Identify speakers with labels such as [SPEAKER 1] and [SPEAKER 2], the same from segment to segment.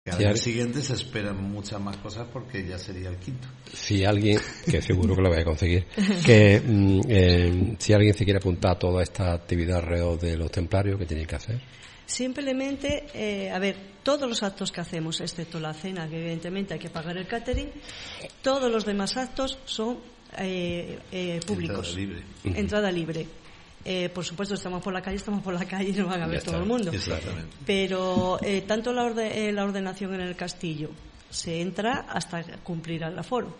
[SPEAKER 1] Que al día siguiente se esperan muchas más cosas porque ya sería el quinto.
[SPEAKER 2] Si alguien, que seguro que lo voy a conseguir, que si alguien se quiere apuntar a toda esta actividad alrededor de los templarios, ¿qué tiene que hacer?
[SPEAKER 3] Simplemente, todos los actos que hacemos, excepto la cena, que evidentemente hay que pagar el catering, todos los demás actos son públicos. Entrada libre. Por supuesto, estamos por la calle y no van a ver todo el mundo.
[SPEAKER 1] Exactamente.
[SPEAKER 3] Pero tanto la ordenación en el castillo se entra hasta cumplir el aforo.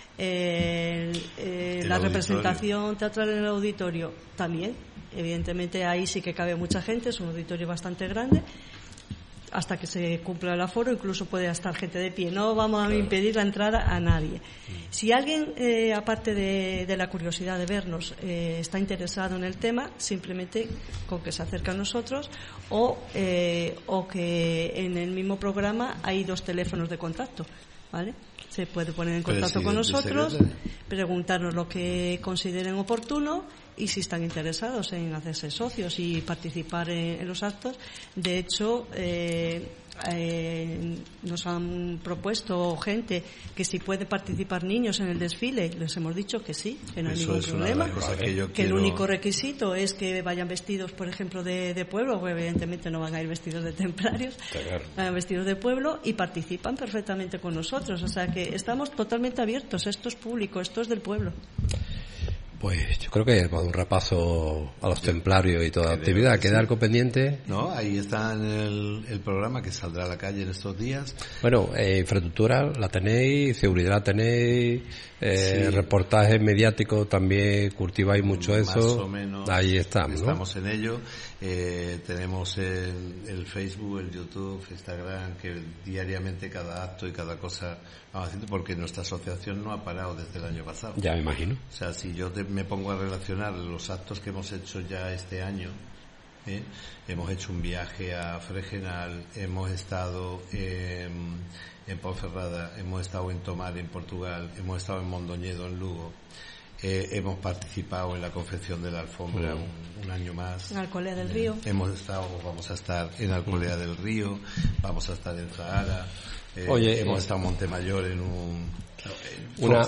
[SPEAKER 3] La representación teatral en el auditorio también. Evidentemente ahí sí que cabe mucha gente, es un auditorio bastante grande. Hasta que se cumpla el aforo, incluso puede estar gente de pie. No vamos a impedir la entrada a nadie. Si alguien, aparte de la curiosidad de vernos, está interesado en el tema, simplemente con que se acerque a nosotros o que en el mismo programa hay 2 teléfonos de contacto, ¿vale? Se puede poner en contacto con nosotros, preguntarnos lo que consideren oportuno y si están interesados en hacerse socios y participar en los actos. De hecho, nos han propuesto gente que si puede participar niños en el desfile, les hemos dicho que sí, que no hay ningún problema, que el único requisito es que vayan vestidos, por ejemplo, de pueblo, porque evidentemente no van a ir vestidos de templarios, van vestidos de pueblo y participan perfectamente con nosotros. O sea que estamos totalmente abiertos, esto es público, esto es del pueblo.
[SPEAKER 2] Pues yo creo que hemos dado un repaso a los templarios y toda la actividad. ¿Queda algo pendiente?
[SPEAKER 1] No, ahí está en el programa que saldrá a la calle en estos días.
[SPEAKER 2] Bueno, infraestructura la tenéis, seguridad la tenéis, reportajes mediáticos también cultiváis mucho eso.
[SPEAKER 1] Más o menos.
[SPEAKER 2] Ahí estamos, ¿no?
[SPEAKER 1] Estamos en ello. Tenemos el Facebook, el YouTube, Instagram, que diariamente cada acto y cada cosa vamos haciendo, porque nuestra asociación no ha parado desde el año pasado.
[SPEAKER 2] Ya me imagino.
[SPEAKER 1] O sea, si yo me pongo a relacionar los actos que hemos hecho ya este año, hemos hecho un viaje a Fregenal, hemos estado en Ponferrada, hemos estado en Tomar, en Portugal, hemos estado en Mondoñedo, en Lugo. Hemos participado en la confección de la alfombra un año más.
[SPEAKER 3] En Alcolea del Río.
[SPEAKER 1] Vamos a estar en Alcolea del Río, vamos a estar en Zahara. Hemos estado en Montemayor en
[SPEAKER 2] una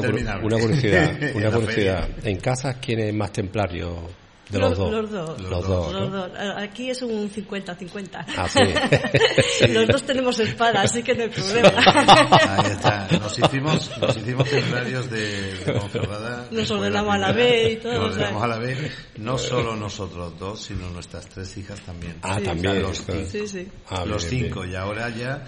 [SPEAKER 2] curiosidad. ¿En casa quién es más templario de los dos?
[SPEAKER 3] Los dos. Aquí es un 50-50.
[SPEAKER 2] Ah, sí.
[SPEAKER 3] Los dos tenemos espada, así que no hay problema.
[SPEAKER 1] Ahí está. Nos hicimos templarios de Ponferrada.
[SPEAKER 3] Nos ordenamos a la vez y todo.
[SPEAKER 1] Nos ordenamos a la vez, no solo nosotros dos, sino nuestras 3 hijas también.
[SPEAKER 2] Ah, sí, también.
[SPEAKER 1] Los 5.
[SPEAKER 3] Sí.
[SPEAKER 1] Los 5. Y ahora ya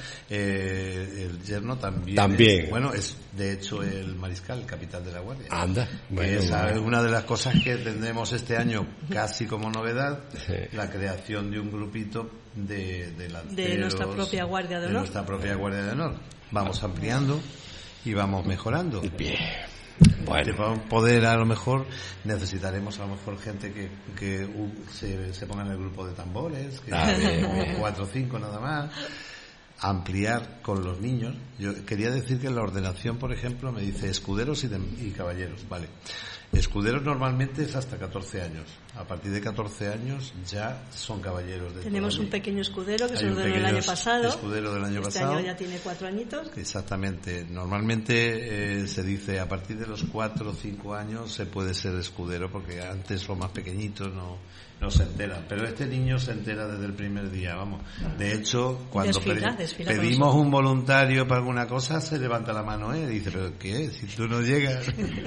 [SPEAKER 1] el yerno también.
[SPEAKER 2] También.
[SPEAKER 1] Bueno, es de hecho el mariscal, capitán de la guardia.
[SPEAKER 2] Anda.
[SPEAKER 1] Bueno, esa es una de las cosas que tendremos este año casi como novedad, la creación de un grupito de
[SPEAKER 3] nuestra propia Guardia de Honor.
[SPEAKER 1] De nuestra propia Guardia de Honor. Vamos ampliando y vamos mejorando.
[SPEAKER 2] Bien. Bueno.
[SPEAKER 1] Para poder, a lo mejor, necesitaremos gente que se ponga en el grupo de tambores, que bien. 4 o 5 nada más. Ampliar con los niños. Yo quería decir que en la ordenación, por ejemplo, me dice escuderos y caballeros, vale. Escuderos normalmente es hasta 14 años. A partir de 14 años ya son caballeros.
[SPEAKER 3] Tenemos un pequeño escudero que se ordenó el año pasado.
[SPEAKER 1] Escudero del año
[SPEAKER 3] pasado. Este año ya tiene 4 añitos.
[SPEAKER 1] Exactamente. Normalmente se dice a partir de los 4 o 5 años se puede ser escudero, porque antes son más pequeñitos, no se enteran. Pero este niño se entera desde el primer día, vamos. De hecho, cuando
[SPEAKER 3] desfila
[SPEAKER 1] pedimos un voluntario para alguna cosa, se levanta la mano, dice, ¿pero qué? Si tú no llegas.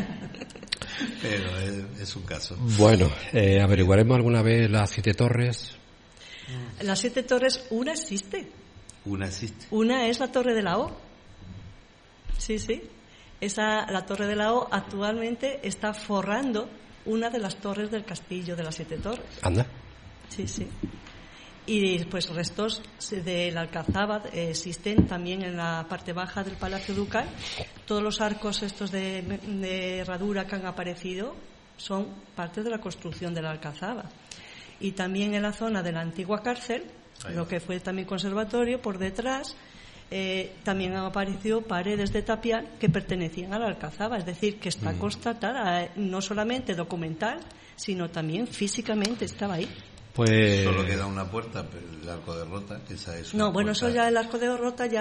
[SPEAKER 1] Pero es un caso.
[SPEAKER 2] Bueno, averiguaremos alguna vez las 7 torres.
[SPEAKER 3] Las 7 torres, una existe. Una es la Torre de la O. Sí. La Torre de la O actualmente está forrando una de las torres del castillo de las 7 torres.
[SPEAKER 2] Anda.
[SPEAKER 3] Sí. Y pues restos de la Alcazaba existen también en la parte baja del Palacio Ducal. Todos los arcos estos de herradura que han aparecido son parte de la construcción de la Alcazaba. Y también en la zona de la antigua cárcel, lo que fue también conservatorio, por detrás también han aparecido paredes de tapial que pertenecían a la Alcazaba. Es decir, que está constatada, no solamente documental, sino también físicamente estaba ahí.
[SPEAKER 1] Pues solo queda una puerta, pero el arco de Rota, esa es una puerta.
[SPEAKER 3] Eso ya el arco de Rota ya